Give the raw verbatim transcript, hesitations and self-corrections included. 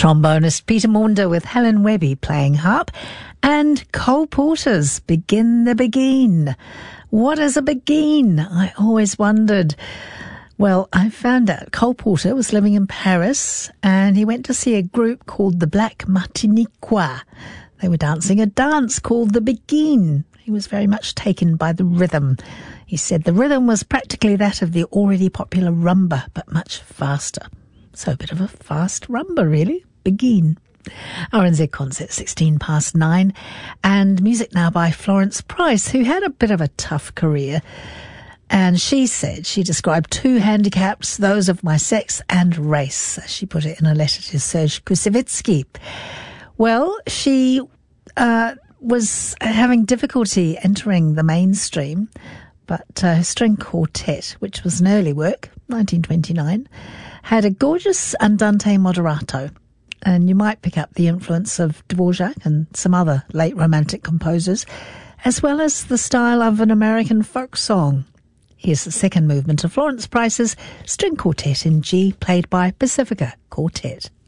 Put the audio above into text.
trombonist Peter Maunder with Helen Webby playing harp, and Cole Porter's Begin the Begin. What is a begin? I always wondered. Well, I found out Cole Porter was living in Paris and he went to see a group called the Black Martiniquois. They were dancing a dance called the Begin. He was very much taken by the rhythm. He said the rhythm was practically that of the already popular rumba, but much faster. So a bit of a fast rumba, really. Begin. R N Z Concert, sixteen past nine. And music now by Florence Price, who had a bit of a tough career. And she said she described two handicaps, those of my sex and race, as she put it in a letter to Serge Kusevitsky. Well, she uh, was having difficulty entering the mainstream, but uh, her string quartet, which was an early work, nineteen twenty-nine, had a gorgeous Andante moderato. And you might pick up the influence of Dvorak and some other late romantic composers, as well as the style of an American folk song. Here's the second movement of Florence Price's string quartet in G, played by Pacifica Quartet.